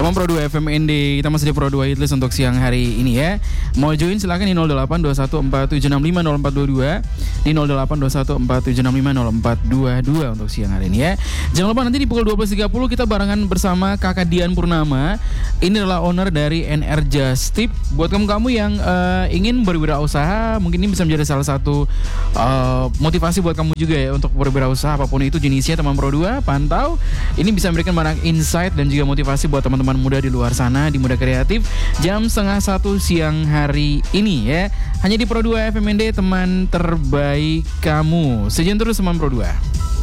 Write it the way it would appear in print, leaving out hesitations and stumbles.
Teman Pro 2 FMND, kita masih di Pro 2 Hitlist untuk siang hari ini ya. Mau join silakan di 082147650422, di 082147650422 untuk siang hari ini ya. Jangan lupa nanti di pukul 12.30 kita barengan bersama Kakak Dian Purnama. Ini adalah owner dari NR Just Tip. Buat kamu yang ingin berwirausaha, mungkin ini bisa menjadi salah satu motivasi buat kamu juga ya untuk berwirausaha apapun itu jenisnya. Teman Pro 2 pantau. Ini bisa memberikan banyak insight dan juga motivasi buat teman-teman muda di luar sana, di Muda Kreatif, jam 12:30 siang hari ini ya. Hanya di Pro 2 FMND, teman terbaik kamu. Sejen terus teman Pro 2.